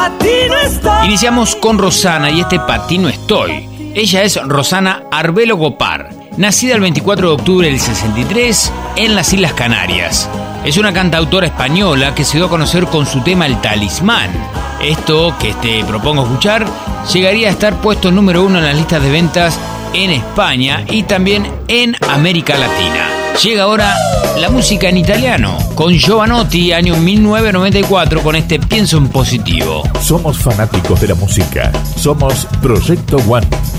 pa' ti no estoy. Iniciamos con Rosana y este Pa' ti no estoy. Ella es Rosana Arbelo Gopar, nacida el 24 de octubre del 63 en las Islas Canarias. Es una cantautora española que se dio a conocer con su tema El Talismán. Esto que te propongo escuchar llegaría a estar puesto número 1 en las listas de ventas en España y también en América Latina. Llega ahora la música en italiano con Jovanotti, año 1994, con este Pienso en positivo. Somos fanáticos de la música. Somos Proyecto One.